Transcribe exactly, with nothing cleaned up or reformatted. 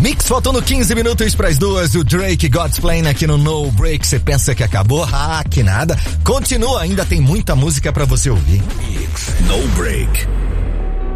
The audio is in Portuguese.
Mix faltando quinze minutos pras duas, o Drake God's Plan aqui no No Break. Você pensa que acabou? Ah, que nada. Continua, ainda tem muita música pra você ouvir. No Break.